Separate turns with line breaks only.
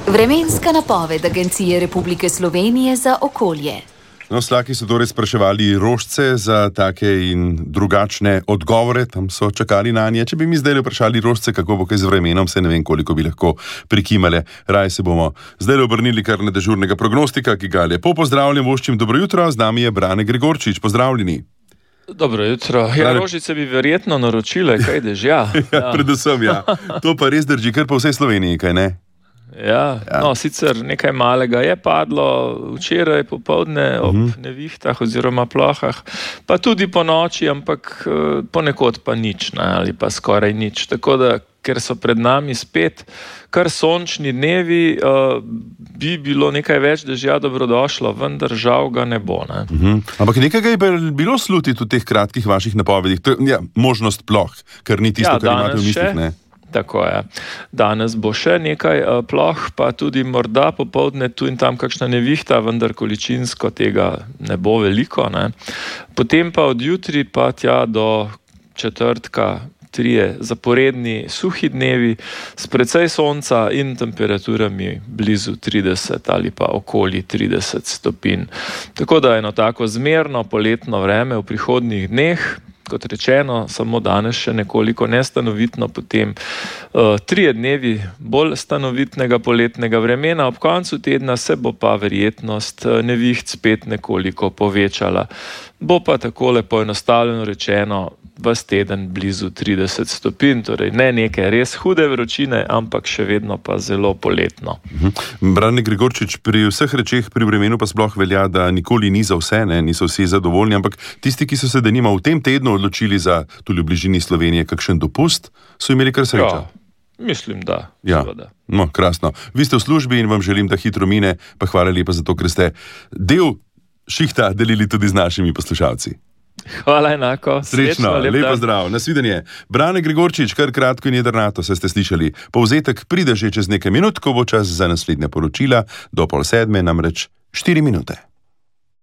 Vremenska napoved Agencije Republike Slovenije za okolje.
No, slaki so torej spraševali rožce za take in drugačne odgovore, tam so čakali na nje. Če bi mi zdaj vprašali rožce, kako bo kaj z vremenom, se ne vem, koliko bi lahko prikimale. Raje se bomo zdaj obrnili kar na dežurnega prognostika, ki ga lepo pozdravljam, voščim dobro jutro, z nami je Brane Gregorčič, pozdravljeni.
Dobro jutro. Ja, rožice bi verjetno naročile, kaj dežja.
Ja, predvsem, ja. To pa res drži kar po vsej Sloveniji, kaj ne?
Ja, no, sicer nekaj malega je padlo včeraj popoldne ob nevihtah oziroma plohah, pa tudi po noči, ampak ponekod pa nič, ne, ali pa skoraj nič. Tako da, ker so pred nami spet kar sončni dnevi, bi bilo nekaj več dežja dobrodošlo, vendar žal ga ne bo. Ne.
Ampak nekaj je bilo slutiti v teh kratkih vaših napovedih, ja, možnost ploh, ker ni tisto, kar imate v mislih, ne?
Tako je. Danes bo še nekaj ploh, pa tudi morda popoldne tu in tam kakšna nevihta, vendar količinsko tega ne bo veliko, ne. Potem pa od jutri pa tja do četrtka 3 zaporedni suhi dnevi s precej sonca in temperaturami blizu 30 ali pa okoli 30 stopinj. Tako da eno tako zmerno poletno vreme v prihodnjih dneh, kot rečeno, samo danes še nekoliko nestanovitno, potem 3 dnevi bolj stanovitnega poletnega vremena, ob koncu tedna se bo pa verjetnost neviht spet nekoliko povečala. Bo pa takole poenostavljeno rečeno ves teden blizu 30 stopinj, torej ne neke res hude vročine, ampak še vedno pa zelo poletno.
Brane Gregorčič, pri vseh rečeh pri vremenu pa sploh velja, da nikoli ni za vse, ne, niso vsi zadovoljni, ampak tisti, ki so se denimo v tem tednu odločili za tudi v bližini Slovenije kakšen dopust, so imeli kar srečo.
Ja, mislim, da.
Ja. No, krasno. Vi ste v službi in vam želim, da hitro mine, pa hvala lepa za to, ker ste del šihta delili tudi z našimi poslušalci.
Hvala enako.
Srečno, lepo zdrav, nasvidenje. Brane Gregorčič, kar kratko in jedrnato, se ste slišali. Povzetek pride že čez nekaj minut, ko bo čas za naslednja poročila, do 6:30, namreč 4 minute.